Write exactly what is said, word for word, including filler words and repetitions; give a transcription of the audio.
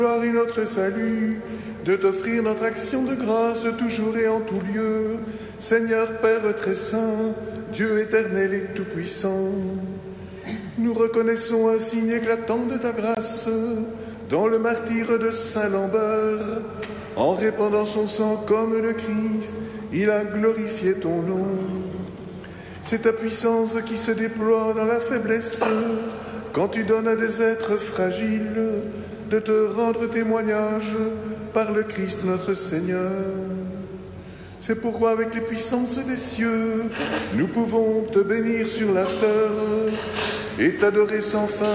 gloire et notre salut, de t'offrir notre action de grâce toujours et en tout lieu. Seigneur Père très saint, Dieu éternel et tout-puissant, nous reconnaissons un signe éclatant de ta grâce dans le martyre de Saint Lambert. En répandant son sang comme le Christ, il a glorifié ton nom. C'est ta puissance qui se déploie dans la faiblesse, quand tu donnes à des êtres fragiles de te rendre témoignage par le Christ notre Seigneur. C'est pourquoi avec les puissances des cieux, nous pouvons te bénir sur la terre et t'adorer sans fin